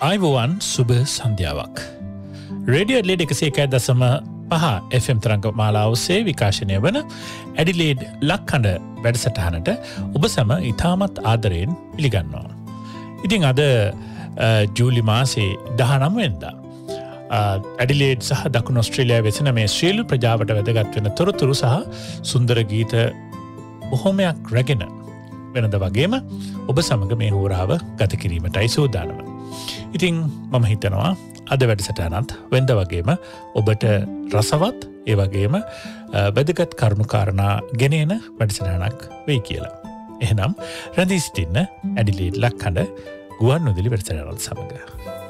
අයිබෝවන් සුබ සන්ධ්‍යාවක්. Radio Adelaide 101.5 FM තරංග මාලාව ඔස්සේ විකාශනය වන ඇඩිලේඩ් ලක්හඬ වැඩසටහනට ඔබ සැම ඉතාමත් ආදරයෙන් පිළිගන්නවා. ඉතින් අද ජූලි මාසේ 19 වෙනිදා ඇඩිලේඩ් සහ දකුණු ඔස්ට්‍රේලියාවේ වෙසෙන මේ ශ්‍රේලු ප්‍රජාවට වැදගත් වෙන තොරතුරු සහ සුන්දර ගීත බොහොමයක් රැගෙන වෙනද වගේම ඔබ සමග මේ හෝරාව ගත කිරීමටයි සූදානම. ඉතින් මම හිතනවා අද වැඩසටහනත් වෙනද වගේම ඔබට රසවත් ඒ වගේම වැදගත් කරුණු කාරණා ගෙනෙන වැඩසටහනක් වෙයි කියලා. එහෙනම් රැඳී සිටින්න ඇඩිලේඩ් ලක්හඬ ගුවන් විදුලි වැඩසටහනත් සමග.